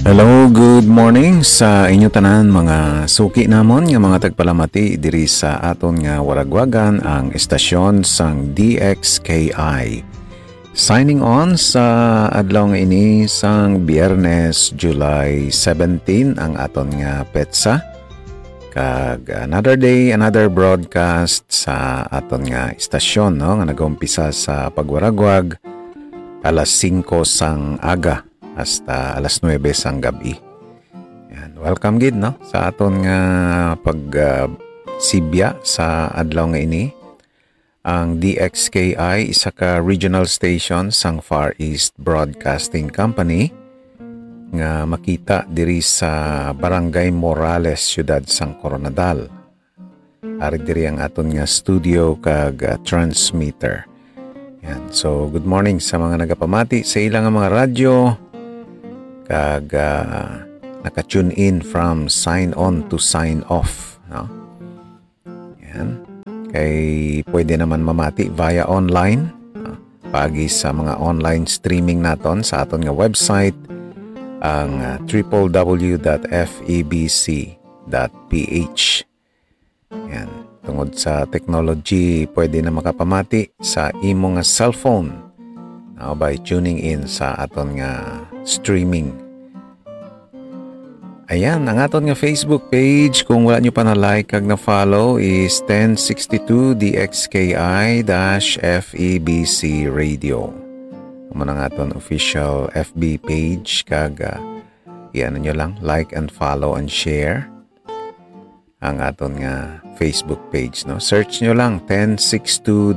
Hello, good morning sa inyo tanan mga suki namon nga mga tagpalamati diri sa aton nga waragwagan ang estasyon sang DXKI. Signing on sa adlaw nga ini sang Biyernes, July 17 ang aton nga petsa. Kag another day, another broadcast sa aton nga estasyon no nga nag-umpisa sa pagwaragwag alas 5 sang aga hasta alas 9 sang gabi. Yan, welcome gid no sa aton nga sibya sa adlaw nga ini. Ang DXKI isa ka regional station sang Far East Broadcasting Company nga makita diri sa Barangay Morales, Ciudad San Coronadal. Ari diri ang aton nga studio kag transmitter. Yan. So good morning sa mga nagapamati sa ilang mga radyo kag naka-tune in from sign on to sign off no? Yan. Kay pwede naman mamati via online no? Pagi sa mga online streaming naton sa aton nga website ang www.febc.ph. Yan. Tungod sa technology pwede na makapamati sa imo nga cellphone no? By tuning in sa aton nga streaming. Ayan, ang aton nga Facebook page, kung wala nyo pa na like kag na follow is 1062 DXKI-FEBC Radio. Kung ang aton official FB page kag iyan nyo lang, like and follow and share ang aton nga Facebook page. No? Search nyo lang 1062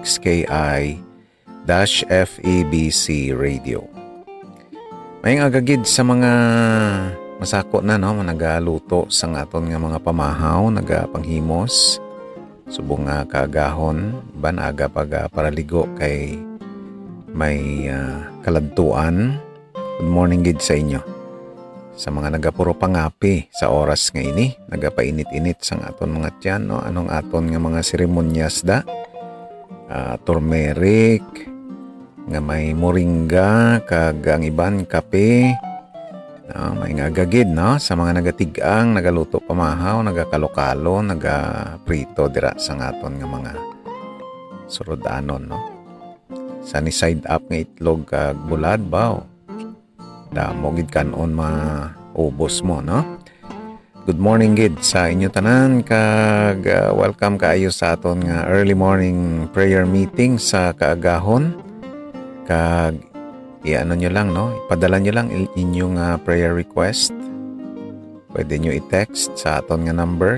DXKI-FEBC Radio. May agagid sa mga masako na no, nagaluto sa aton nga mga pamahaw, nagapanghimos, subong nga kaagahon, ban aga pag paraligo kay may kaladtuan. Good morning gid sa inyo. Sa mga nagapuro pangapi sa oras nga ini, nagapainit-init sang aton mga tiyan, no? Anong aton nga mga seremonyas da? Turmeric, nga may moringa, kag ang iban kape, no? May ngagagid, no? Sa mga nagatigang, nagaluto pamahaw, nagakalokalo, nagaprito dira sa aton nga mga surodanon, no? Sunny side up nga itlog kag bulad baw. Damo gid kanon maubos mo, no? Good morning gid sa inyo tanan kag welcome kaayo sa aton nga early morning prayer meeting sa kaagahon. Kag iano nyo lang, no? Ipadala nyo lang inyong prayer request. Pwede nyo i-text sa aton nga number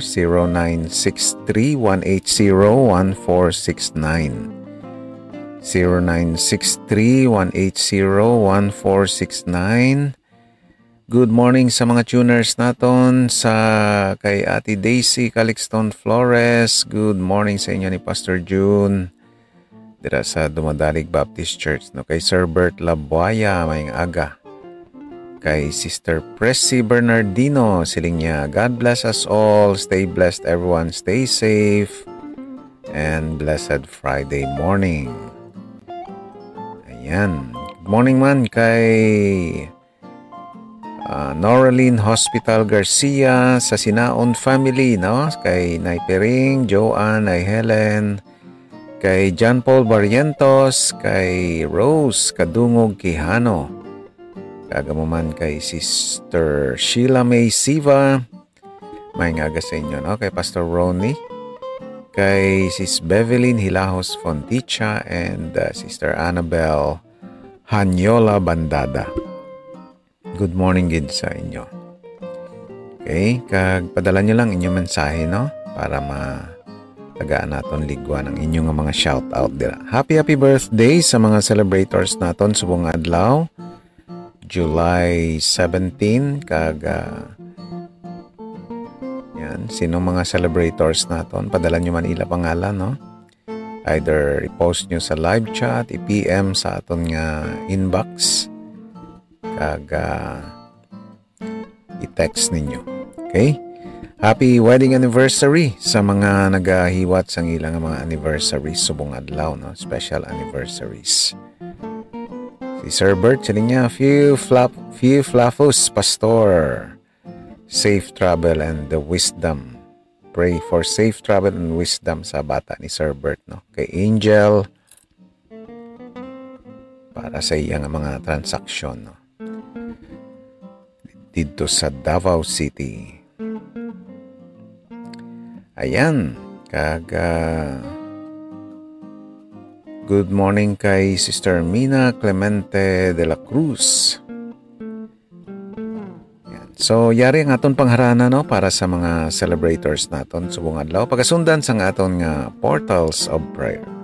0963-180-1469. 0963-180-1469. Good morning sa mga tuners naton sa kay Ate Daisy Calixton Flores. Good morning sa inyo ni Pastor June dira sa Dumadalig Baptist Church, no? Kay Sir Bert Labuaya mayang aga. Kay Sister Pressy Bernardino siling niya, God bless us all, stay blessed everyone, stay safe and blessed Friday morning. Ayan. Good morning man kay Noraline Hospital Garcia sa Sinaon family, no? Kay Nay Pering, Joanne, Nay Helen, kay John Paul Barrientos, kay Rose Kadungog Quijano, kagamuman kay Sister Sheila May Siva, may ngaga sa inyo, no? Kay Pastor Ronnie, kay Sis Bevelyn Hilahos Fonticha, and Sister Annabel Hanyola Bandada. Good morning gid sa inyo. Okay, kag padala nyo lang inyong mensahe, no? Para tagaan naton ligwan ang inyong mga shoutout dira. Happy birthday sa mga celebrators naton subong adlaw. July 17 kag yan, sino mga celebrators naton, padala nyo man ila pangalan, no? Either i-post nyo sa live chat, i-PM sa aton nga inbox kag i-text ninyo. Okay? Happy wedding anniversary sa mga nagahiwat sang ilang mga anniversaries subong adlaw, no? Special anniversaries. Si Sir Bert, siling niya, few flaffus, pastor. Safe travel and the wisdom. Pray for safe travel and wisdom sa bata ni Sir Bert, no? Kay Angel, para sa iyang mga transaksyon, no? Dito sa Davao City. Ayan, good morning kay Sister Mina Clemente de la Cruz. So, yari ang aton pangharana, no, para sa mga celebrators naton subong adlaw pagasundan sa aton nga portals of prayer.